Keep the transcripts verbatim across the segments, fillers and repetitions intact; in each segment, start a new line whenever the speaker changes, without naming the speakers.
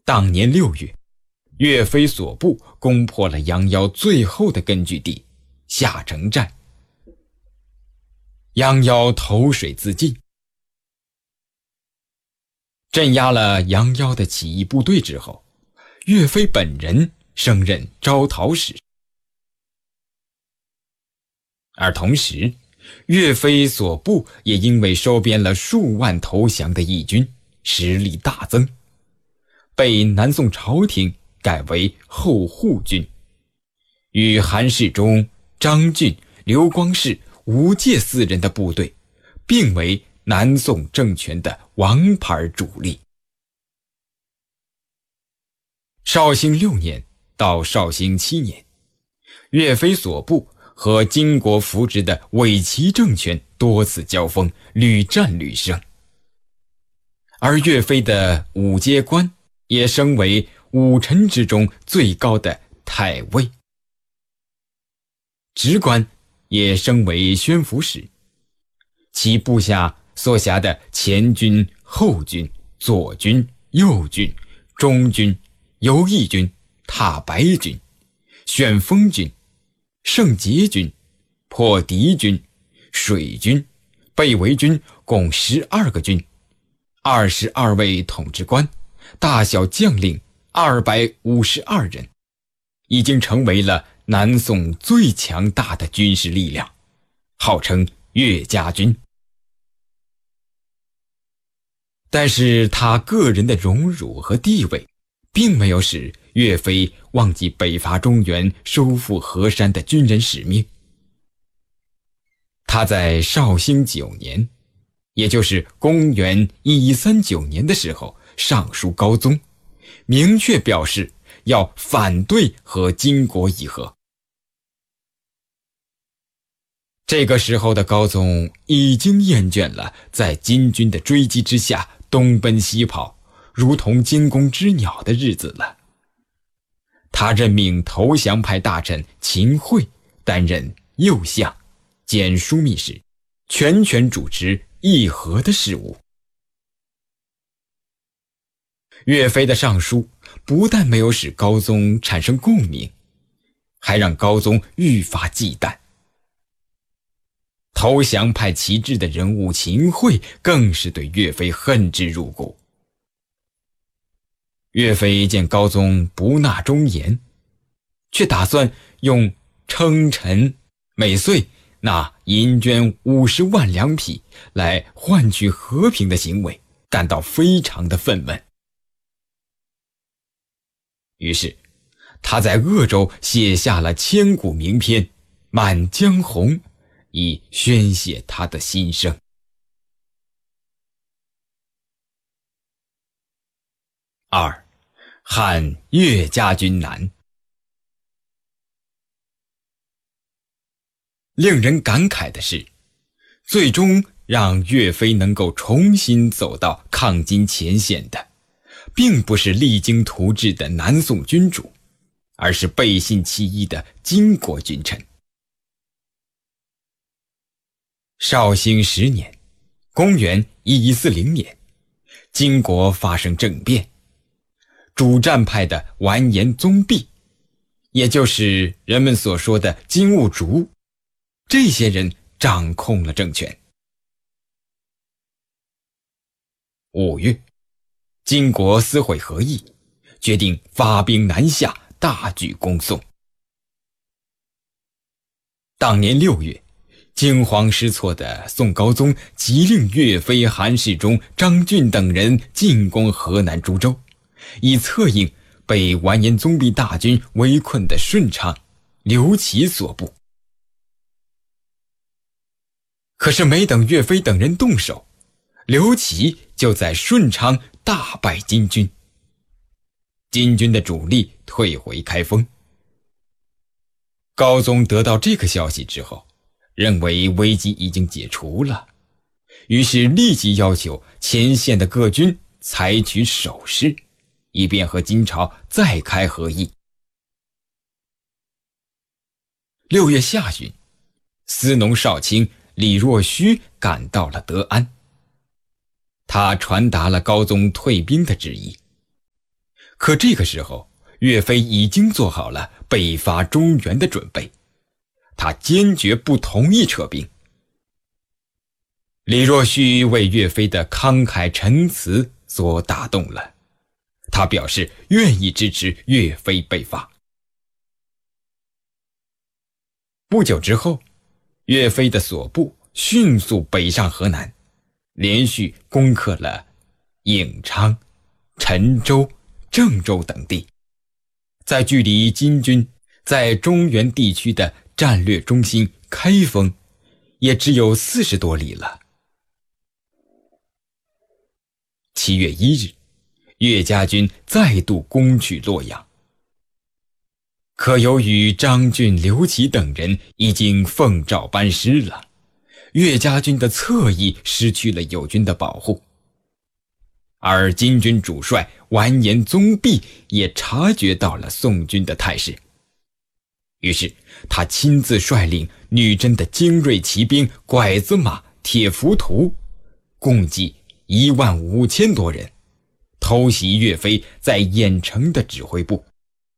当年六月，岳飞所部攻破了杨妖最后的根据地下城寨，杨妖投水自尽。镇压了杨妖的起义部队之后，岳飞本人升任招讨使。而同时，岳飞所部也因为收编了数万投降的义军，实力大增，被南宋朝廷改为后护军，与韩世忠、张俊、刘光世、吴玠四人的部队并为南宋政权的王牌主力。绍兴六年到绍兴七年，岳飞所部和金国扶植的伪齐政权多次交锋，屡战屡胜。而岳飞的武阶官也升为武臣之中最高的太尉，职官也升为宣抚使，其部下所辖的前军、后军、左军、右军、中军、游义军、踏白军、旋风军、圣节军、破敌军、水军、北围军共十二个军，二十二位统治官，大小将领二百五十二人，已经成为了南宋最强大的军事力量，号称岳家军。但是他个人的荣辱和地位并没有使岳飞忘记北伐中原、收复河山的军人使命。他在绍兴九年，也就是公元一三九年的时候，上书高宗，明确表示要反对和金国议和。这个时候的高宗已经厌倦了在金军的追击之下东奔西跑，如同惊弓之鸟的日子了。他任命投降派大臣秦桧担任右相兼枢密使，全权主持议和的事务。岳飞的上书不但没有使高宗产生共鸣，还让高宗愈发忌惮。投降派旗帜的人物秦桧更是对岳飞恨之入骨。岳飞见高宗不纳忠言，却打算用称臣每岁纳银绢五十万两匹来换取和平的行为，感到非常的愤懑。于是他在鄂州写下了千古名篇《满江红》，以宣泄他的心声。二，汉岳家军难。令人感慨的是，最终让岳飞能够重新走到抗金前线的，并不是励精图治的南宋君主，而是背信弃义的金国君臣。绍兴十年，公元一四零年，金国发生政变，主战派的完颜宗弼，也就是人们所说的金兀术，这些人掌控了政权。五月，金国思会合议，决定发兵南下，大举攻宋。当年六月，惊慌失措的宋高宗急令岳飞、韩世忠、张俊等人进攻河南株洲，以策应被完颜宗弼大军围困的顺昌、刘琦所部。可是没等岳飞等人动手，刘琦就在顺昌大败金军，金军的主力退回开封。高宗得到这个消息之后，认为危机已经解除了，于是立即要求前线的各军采取守势，以便和金朝再开和议。六月下旬，司农少卿李若虚赶到了德安，他传达了高宗退兵的旨意。 可这个时候，岳飞已经做好了北伐中原的准备，他坚决不同意撤兵。李若虚为岳飞的慷慨陈词所打动了，他表示愿意支持岳飞北伐。不久之后，岳飞的所部迅速北上河南，连续攻克了颍昌、陈州、郑州等地，在距离金军在中原地区的战略中心开封也只有四十多里了。七月一日，岳家军再度攻取洛阳，可由于张俊、刘琦等人已经奉诏班师了，岳家军的侧翼失去了友军的保护，而金军主帅完颜宗弼也察觉到了宋军的态势，于是他亲自率领女真的精锐骑兵拐子马、铁浮屠，共计一万五千多人，偷袭岳飞在郾城的指挥部。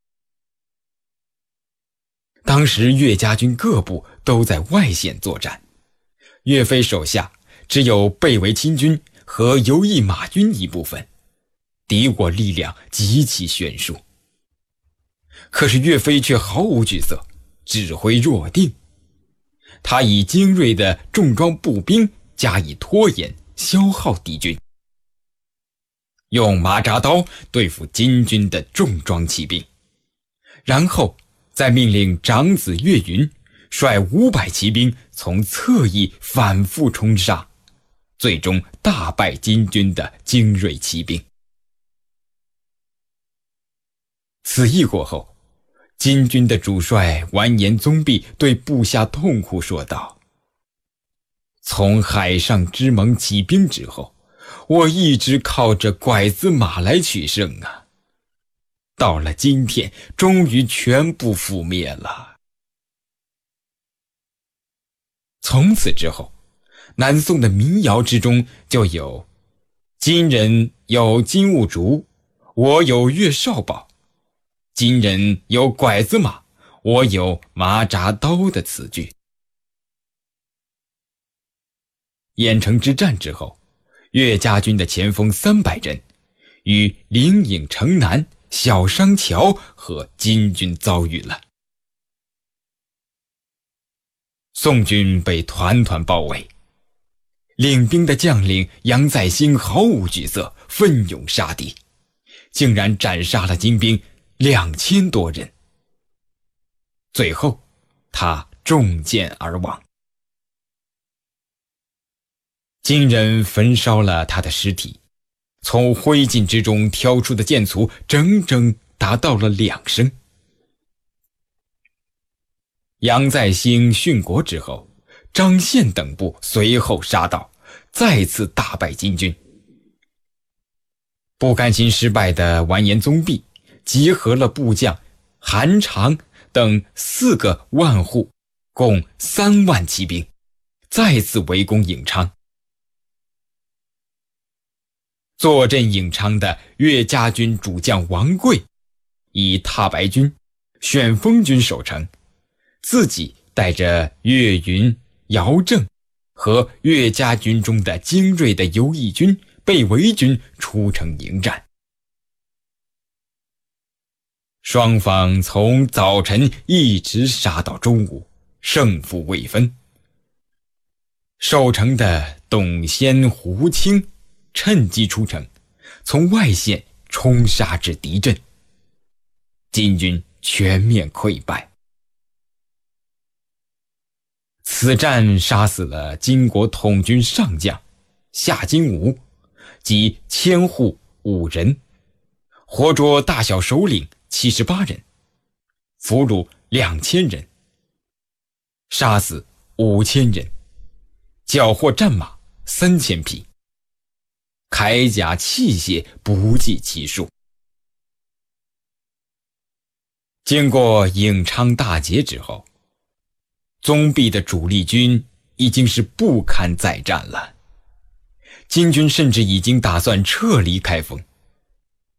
当时岳家军各部都在外线作战，岳飞手下只有被围清军和游弋马军一部分，敌我力量极其悬殊。可是岳飞却毫无惧色，指挥若定，他以精锐的重装步兵加以拖延，消耗敌军，用马扎刀对付金军的重装骑兵，然后再命令长子岳云率五百骑兵从侧翼反复冲杀，最终大败金军的精锐骑兵。此役过后，金军的主帅完颜宗弼对部下痛哭说道：从海上之盟起兵之后，我一直靠着拐子马来取胜啊，到了今天终于全部覆灭了。从此之后，南宋的民谣之中就有金人有金兀术，我有岳少保，金人有拐子马，我有马扎刀的词句。郾城之战之后，岳家军的前锋三百人与灵隐城南、小商桥和金军遭遇了。宋军被团团包围，领兵的将领杨再兴毫无惧色，奋勇杀敌，竟然斩杀了金兵两千多人。最后他中箭而亡。金人焚烧了他的尸体，从灰烬之中挑出的箭簇整整达到了两升。杨再兴殉国之后，张宪等部随后杀到，再次大败金军。不甘心失败的完颜宗弼集合了部将韩常等四个万户，共三万骑兵，再次围攻颍昌。坐镇颍昌的岳家军主将王贵以踏白军、旋风军守城，自己带着岳云、姚正和岳家军中的精锐的游弋军、被围军出城迎战。双方从早晨一直杀到中午，胜负未分。守城的董先、胡清趁机出城，从外线冲杀至敌阵，金军全面溃败。此战杀死了金国统军上将夏金吾及千户五人，活捉大小首领七十八人，俘虏两千人，杀死五千人，缴获战马三千匹，铠甲器械不计其数。经过颍昌大捷之后，宗弼的主力军已经是不堪再战了，金军甚至已经打算撤离开封。